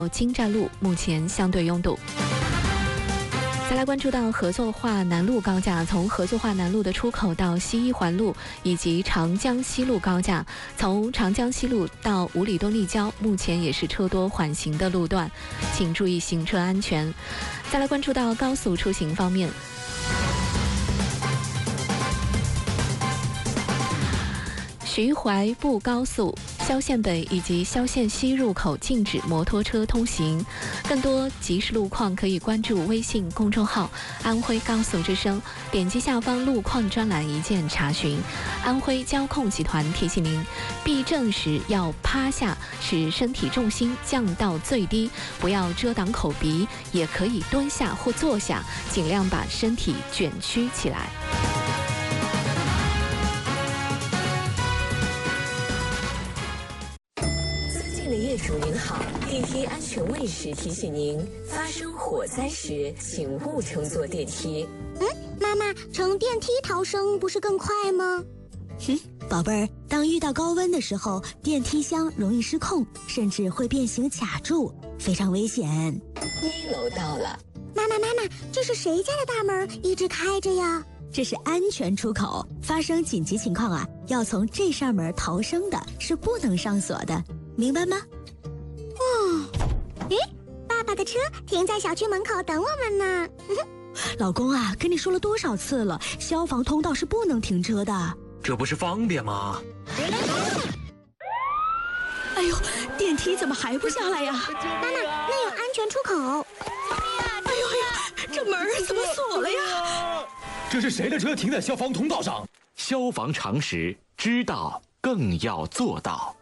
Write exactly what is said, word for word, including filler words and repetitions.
京站路目前相对拥堵。再来关注到合作化南路高架，从合作化南路的出口到西一环路以及长江西路高架，从长江西路到五里墩立交，目前也是车多缓行的路段，请注意行车安全。再来关注到高速出行方面。徐淮部高速萧县北以及萧县西入口禁止摩托车通行。更多即时路况可以关注微信公众号“安徽高速之声”，点击下方路况专栏一键查询。安徽交控集团提醒您，避震时要趴下，使身体重心降到最低，不要遮挡口鼻，也可以蹲下或坐下，尽量把身体卷曲起来。 业主您好，电梯安全卫士提醒您，发生火灾时请勿乘坐电梯。 嗯，妈妈，乘电梯逃生不是更快吗？ 哼，宝贝儿，当遇到高温的时候，电梯箱容易失控，甚至会变形卡住，非常危险。 一楼到了。 妈妈妈妈，这是谁家的大门一直开着呀？ 这是安全出口，发生紧急情况啊，要从这扇门逃生的，是不能上锁的，明白吗？ 哦，咦，爸爸的车停在小区门口等我们呢。 老公啊，跟你说了多少次了，消防通道是不能停车的。 这不是方便吗？ 哎呦，电梯怎么还不下来呀？ 妈妈，那有安全出口。 哎呦呀，这门怎么锁了呀？ 这是谁的车停在消防通道上？消防常识，知道更要做到。